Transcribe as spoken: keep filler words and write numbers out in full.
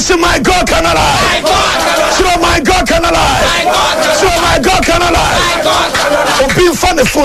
say my God can alive. So my God can alive. So my God can alive. Obi fa ne phone